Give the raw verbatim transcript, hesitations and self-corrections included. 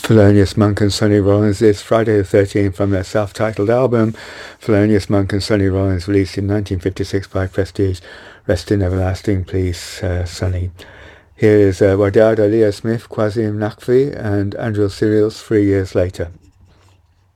Thelonious Monk and Sonny Rollins is Friday the thirteenth from their self-titled album, Thelonious Monk and Sonny Rollins, released in nineteen fifty-six by Prestige. Rest in everlasting peace, uh, Sonny. Here is uh, Wadada Leo Smith, Quasim Nakvi and Andrew Cyrils three years later.